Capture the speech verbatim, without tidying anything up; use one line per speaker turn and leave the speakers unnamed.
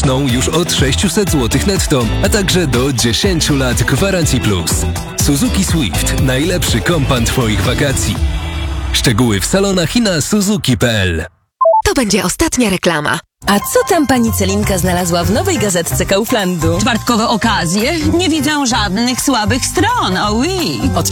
dostępną już od sześćset złotych netto, a także do dziesięć lat gwarancji plus. Suzuki Swift. Najlepszy kompan Twoich wakacji. Szczegóły w salonach i na suzuki kropka p l.
To będzie ostatnia reklama.
A co tam pani Celinka znalazła w nowej gazetce Kauflandu?
Czwartkowe okazje? Nie widzę żadnych słabych stron, oh oui.